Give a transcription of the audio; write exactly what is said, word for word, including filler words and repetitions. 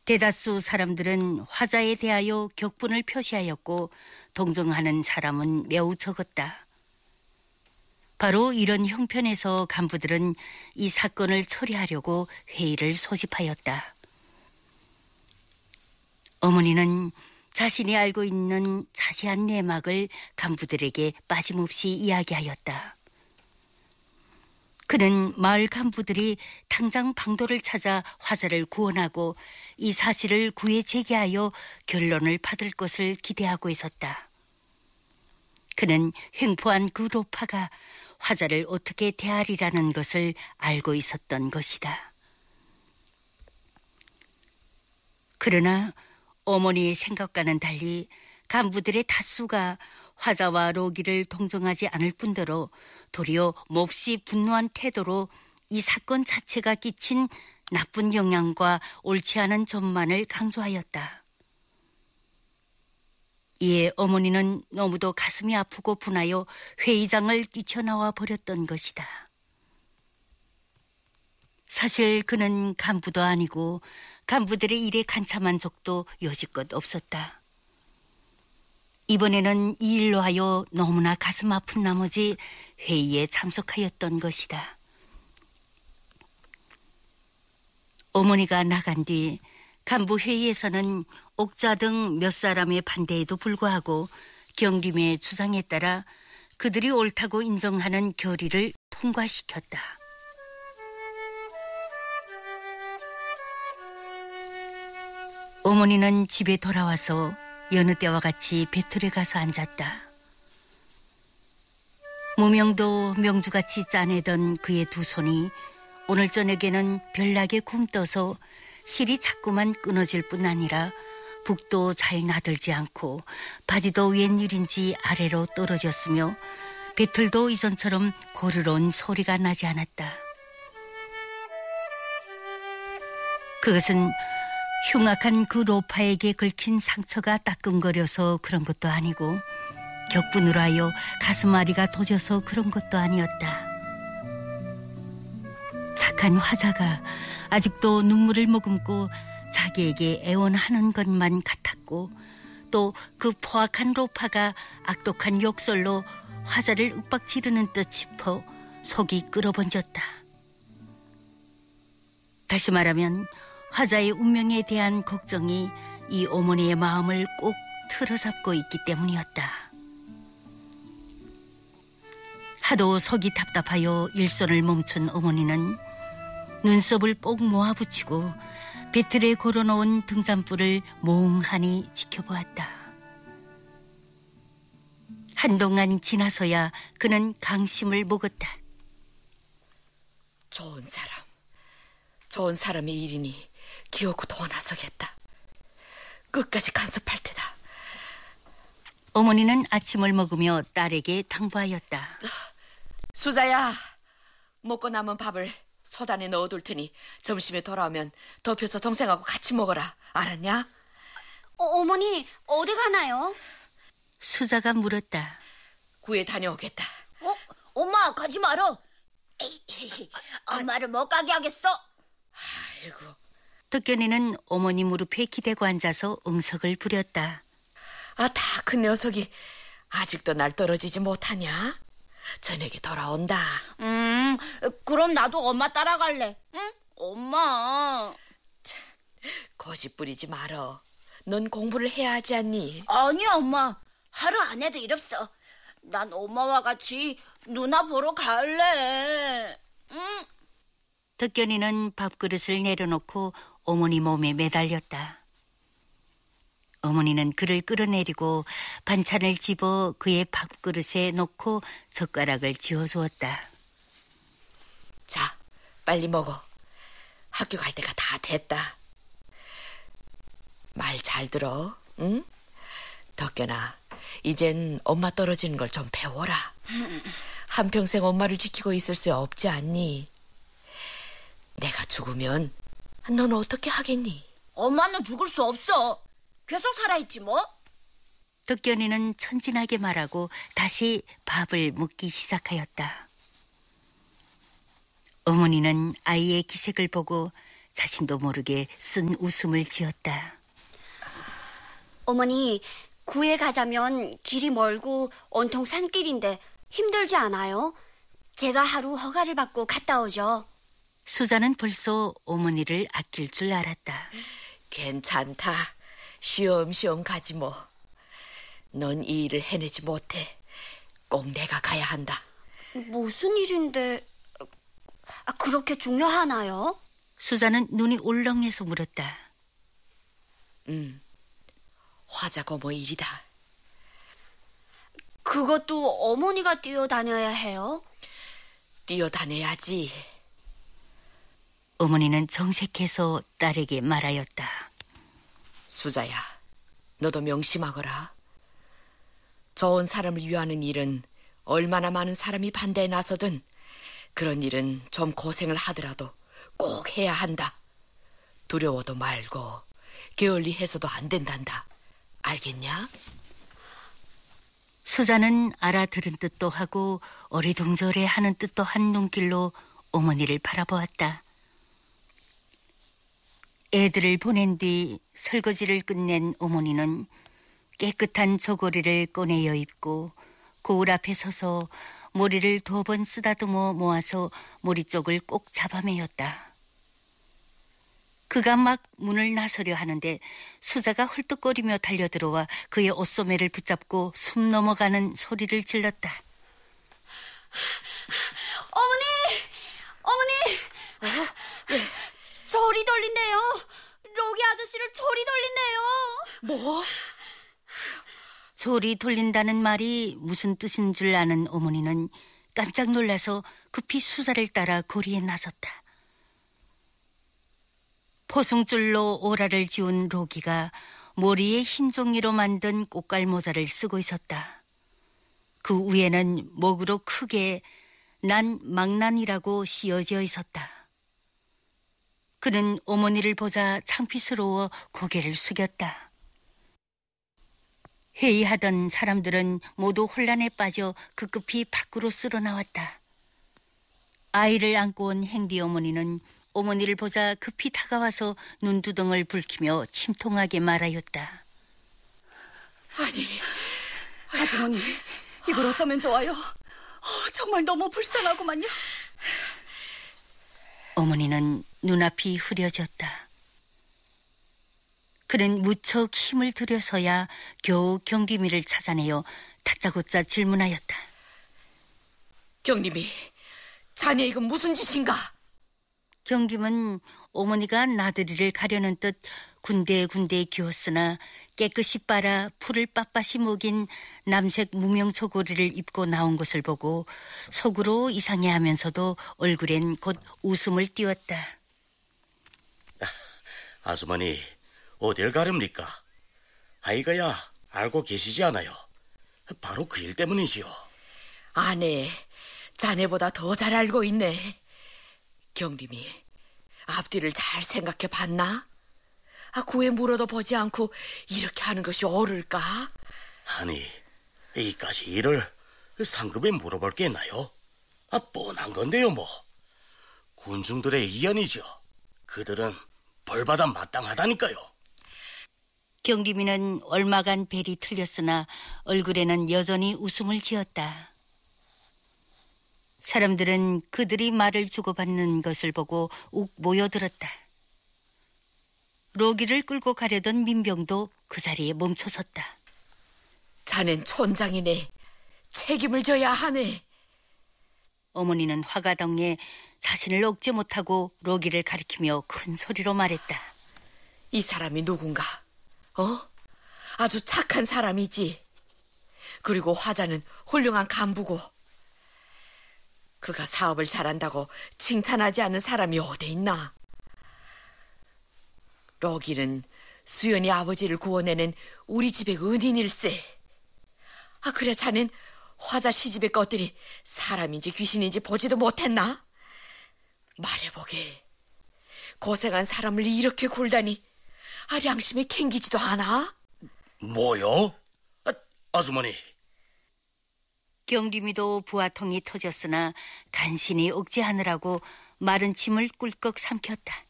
대다수 사람들은 화자에 대하여 격분을 표시하였고 동정하는 사람은 매우 적었다. 바로 이런 형편에서 간부들은 이 사건을 처리하려고 회의를 소집하였다. 어머니는 자신이 알고 있는 자세한 내막을 간부들에게 빠짐없이 이야기하였다. 그는 마을 간부들이 당장 방도를 찾아 화자를 구원하고 이 사실을 구에 제기하여 결론을 받을 것을 기대하고 있었다. 그는 횡포한 그 로파가 화자를 어떻게 대하리라는 것을 알고 있었던 것이다. 그러나 어머니의 생각과는 달리 간부들의 다수가 화자와 로기를 동정하지 않을 뿐더러 도리어 몹시 분노한 태도로 이 사건 자체가 끼친 나쁜 영향과 옳지 않은 점만을 강조하였다. 이에 어머니는 너무도 가슴이 아프고 분하여 회의장을 뛰쳐나와 버렸던 것이다. 사실 그는 간부도 아니고 간부들의 일에 간참한 적도 여지껏 없었다. 이번에는 이 일로 하여 너무나 가슴 아픈 나머지 회의에 참석하였던 것이다. 어머니가 나간 뒤 간부 회의에서는 옥자 등 몇 사람의 반대에도 불구하고 경림의 주장에 따라 그들이 옳다고 인정하는 결의를 통과시켰다. 어머니는 집에 돌아와서 여느 때와 같이 뱃틀에 가서 앉았다. 무명도 명주같이 짜내던 그의 두 손이 오늘 저녁에는 별나게 굼떠서 실이 자꾸만 끊어질 뿐 아니라 북도 잘 나들지 않고 바디도 웬일인지 아래로 떨어졌으며 뱃틀도 이전처럼 고르러운 소리가 나지 않았다. 그것은 흉악한 그 로파에게 긁힌 상처가 따끔거려서 그런 것도 아니고 격분으로 하여 가슴앓이가 도져서 그런 것도 아니었다. 착한 화자가 아직도 눈물을 머금고 자기에게 애원하는 것만 같았고 또 그 포악한 로파가 악독한 욕설로 화자를 윽박지르는 듯 싶어 속이 끓어번졌다. 다시 말하면 화자의 운명에 대한 걱정이 이 어머니의 마음을 꼭 틀어잡고 있기 때문이었다. 하도 속이 답답하여 일손을 멈춘 어머니는 눈썹을 꼭 모아붙이고 배틀에 걸어놓은 등잔불을 몽하니 지켜보았다. 한동안 지나서야 그는 강심을 먹었다. 좋은 사람, 좋은 사람의 일이니 기어코 도와나서겠다. 끝까지 간섭할 테다. 어머니는 아침을 먹으며 딸에게 당부하였다. 자, 수자야, 먹고 남은 밥을 소단에 넣어둘 테니 점심에 돌아오면 덮여서 동생하고 같이 먹어라. 알았냐? 어, 어머니 어디 가나요? 수자가 물었다. 구에 다녀오겠다. 어? 엄마 가지 말어. 에이, 엄마를 못 가게 하겠어. 아이고. 덕견이는 어머니 무릎에 기대고 앉아서 응석을 부렸다. 아, 다 큰 녀석이 아직도 날 떨어지지 못하냐? 저녁에 돌아온다. 음, 그럼 나도 엄마 따라갈래. 응? 엄마. 참, 고집 부리지 말어. 넌 공부를 해야 하지 않니? 아니야, 엄마. 하루 안 해도 일 없어. 난 엄마와 같이 누나 보러 갈래. 응? 덕견이는 밥그릇을 내려놓고 어머니 몸에 매달렸다. 어머니는 그를 끌어내리고 반찬을 집어 그의 밥그릇에 놓고 젓가락을 쥐어주었다. 자, 빨리 먹어. 학교 갈 때가 다 됐다. 말 잘 들어, 응? 덕견아, 이젠 엄마 떨어지는 걸 좀 배워라. 한평생 엄마를 지키고 있을 수 없지 않니? 내가 죽으면 넌 어떻게 하겠니? 엄마는 죽을 수 없어. 계속 살아있지 뭐. 덕견이는 천진하게 말하고 다시 밥을 먹기 시작하였다. 어머니는 아이의 기색을 보고 자신도 모르게 쓴 웃음을 지었다. 어머니, 구에 가자면 길이 멀고 온통 산길인데 힘들지 않아요? 제가 하루 허가를 받고 갔다 오죠. 수자는 벌써 어머니를 아낄 줄 알았다. 괜찮다. 쉬엄쉬엄 가지 뭐. 넌 이 일을 해내지 못해. 꼭 내가 가야 한다. 무슨 일인데 아, 그렇게 중요하나요? 수자는 눈이 울렁해서 물었다. 응, 화자 고모 일이다. 그것도 어머니가 뛰어다녀야 해요? 뛰어다녀야지. 어머니는 정색해서 딸에게 말하였다. 수자야, 너도 명심하거라. 좋은 사람을 위하는 일은 얼마나 많은 사람이 반대에 나서든 그런 일은 좀 고생을 하더라도 꼭 해야 한다. 두려워도 말고 게을리해서도 안 된단다. 알겠냐? 수자는 알아들은 듯도 하고 어리둥절해 하는 듯도 한 눈길로 어머니를 바라보았다. 애들을 보낸 뒤 설거지를 끝낸 어머니는 깨끗한 저고리를 꺼내어 입고 거울 앞에 서서 머리를 두 번 쓰다듬어 모아서 머리 쪽을 꼭 잡아매었다. 그가 막 문을 나서려 하는데 수자가 헐떡거리며 달려들어와 그의 옷소매를 붙잡고 숨 넘어가는 소리를 질렀다. 어머니! 어머니! 어? 예. 저리 돌린대요. 로기 아저씨를 저리 돌린대요. 뭐? 소리 돌린다는 말이 무슨 뜻인 줄 아는 어머니는 깜짝 놀라서 급히 수자를 따라 고리에 나섰다. 포승줄로 오라를 지운 로기가 머리에 흰 종이로 만든 꽃갈 모자를 쓰고 있었다. 그 위에는 목으로 크게 난 망난이라고 씌어져 있었다. 그는 어머니를 보자 창피스러워 고개를 숙였다. 회의하던 사람들은 모두 혼란에 빠져 급급히 밖으로 쓸어나왔다. 아이를 안고 온 행리 어머니는 어머니를 보자 급히 다가와서 눈두덩을 붉히며 침통하게 말하였다. 아니, 아주머니, 이걸 어쩌면 좋아요? 어, 정말 너무 불쌍하구만요. 어머니는 눈앞이 흐려졌다. 그는 무척 힘을 들여서야 겨우 경림이를 찾아내어 다짜고짜 질문하였다. 경림이, 자네 이건 무슨 짓인가? 경림은 어머니가 나들이를 가려는 듯 군데군데 기었으나 깨끗이 빨아 풀을 빳빳이 먹인 남색 무명초고리를 입고 나온 것을 보고 속으로 이상해하면서도 얼굴엔 곧 웃음을 띄웠다. 아주머니, 어딜 가렵니까? 아이가야 알고 계시지 않아요? 바로 그 일 때문이지요. 아네, 자네보다 더 잘 알고 있네. 경림이, 앞뒤를 잘 생각해 봤나? 아, 구에 물어도 보지 않고 이렇게 하는 것이 옳을까? 아니, 이까지 일을 상급에 물어볼 게 있나요? 아, 뻔한 건데요 뭐. 군중들의 의견이죠. 그들은 벌받아 마땅하다니까요. 경림이는 얼마간 벨이 틀렸으나 얼굴에는 여전히 웃음을 지었다. 사람들은 그들이 말을 주고받는 것을 보고 욱 모여들었다. 로기를 끌고 가려던 민병도 그 자리에 멈춰섰다. 자넨 촌장이네. 책임을 져야 하네. 어머니는 화가 덩에 자신을 억제 못하고 로기를 가리키며 큰 소리로 말했다. 이 사람이 누군가? 어? 아주 착한 사람이지. 그리고 화자는 훌륭한 간부고. 그가 사업을 잘한다고 칭찬하지 않는 사람이 어디 있나? 로기는 수연이 아버지를 구원해낸 우리 집의 은인일세. 아, 그래 자넨 화자 시집의 것들이 사람인지 귀신인지 보지도 못했나? 말해보게. 고생한 사람을 이렇게 굴다니 아, 양심이 캥기지도 않아? 뭐요? 아, 아주머니. 경림이도 부하통이 터졌으나 간신히 억제하느라고 마른 침을 꿀꺽 삼켰다.